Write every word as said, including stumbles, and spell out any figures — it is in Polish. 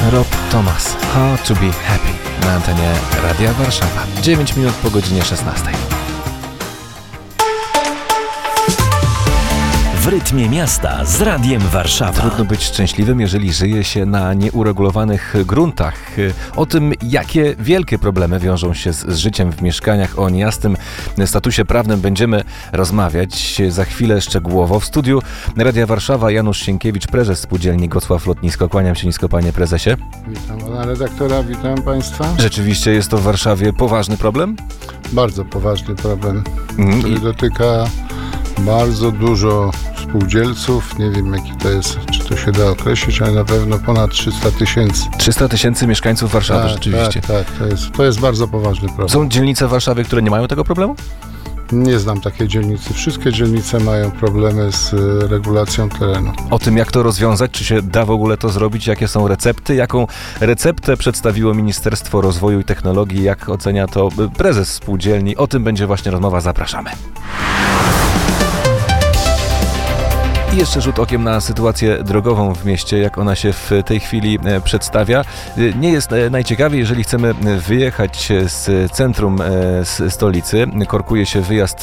Rob Thomas, How to be happy na antenie Radia Warszawa. dziewięć minut po godzinie szesnastej. W rytmie miasta z Radiem Warszawa. Trudno być szczęśliwym, jeżeli żyje się na nieuregulowanych gruntach. O tym, jakie wielkie problemy wiążą się z, z życiem w mieszkaniach, o niejasnym statusie prawnym będziemy rozmawiać za chwilę szczegółowo. W studiu Radia Warszawa Janusz Sienkiewicz, prezes spółdzielni Gocław Lotnisko. Kłaniam się nisko, panie prezesie. Witam pana redaktora, witam państwa. Rzeczywiście jest to w Warszawie poważny problem? Bardzo poważny problem, Mm, który i- dotyka bardzo dużo spółdzielców. Nie wiem, jaki to jest, czy to się da określić, ale na pewno ponad trzysta tysięcy. trzysta tysięcy mieszkańców Warszawy, rzeczywiście. Tak, tak, to jest, to jest bardzo poważny problem. Są dzielnice w Warszawie, które nie mają tego problemu? Nie znam takiej dzielnicy. Wszystkie dzielnice mają problemy z y, regulacją terenu. O tym, jak to rozwiązać, czy się da w ogóle to zrobić, jakie są recepty, jaką receptę przedstawiło Ministerstwo Rozwoju i Technologii, jak ocenia to prezes spółdzielni. O tym będzie właśnie rozmowa, zapraszamy. I jeszcze rzut okiem na sytuację drogową w mieście, jak ona się w tej chwili e, przedstawia. E, Nie jest e, najciekawiej, jeżeli chcemy wyjechać z centrum e, z stolicy. Korkuje się wyjazd